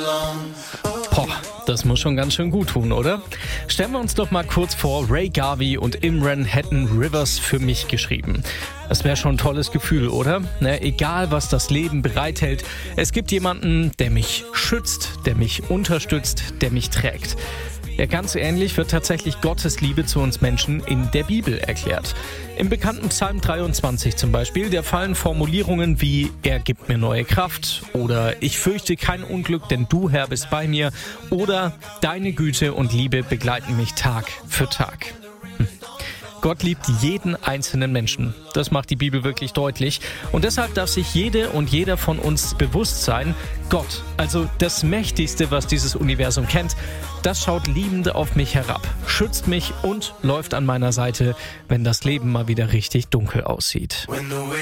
Boah, das muss schon ganz schön gut tun, oder? Stellen wir uns doch mal kurz vor, Ray Garvey und Imran hätten Rivers für mich geschrieben. Das wäre schon ein tolles Gefühl, oder? Egal, was das Leben bereithält, es gibt jemanden, der mich schützt, der mich unterstützt, der mich trägt. Ja, ganz ähnlich wird tatsächlich Gottes Liebe zu uns Menschen in der Bibel erklärt. Im bekannten Psalm 23 zum Beispiel, da fallen Formulierungen wie „Er gibt mir neue Kraft" oder „Ich fürchte kein Unglück, denn du, Herr, bist bei mir" oder „Deine Güte und Liebe begleiten mich Tag für Tag". Gott liebt jeden einzelnen Menschen. Das macht die Bibel wirklich deutlich. Und deshalb darf sich jede und jeder von uns bewusst sein, Gott, also das Mächtigste, was dieses Universum kennt, das schaut liebend auf mich herab, schützt mich und läuft an meiner Seite, wenn das Leben mal wieder richtig dunkel aussieht.